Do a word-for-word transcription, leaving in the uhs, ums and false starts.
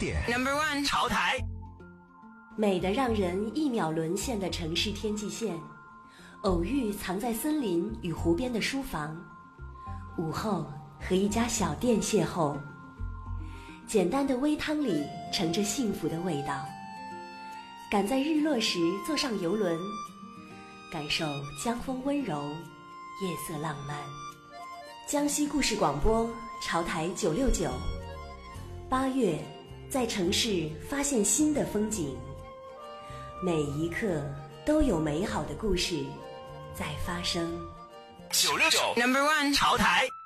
点 Number one 潮台， 美得让人一秒沦陷的城市天际线，偶遇藏在森林与湖边的书房，午后和一家小店邂逅，简单的微汤里盛着幸福的味道。赶在日落时坐上游轮，感受江风温柔，夜色浪漫。江西故事广播潮台九六九，八月在城市发现新的风景，每一刻都有美好的故事在发生。 九六九 Number one 潮台。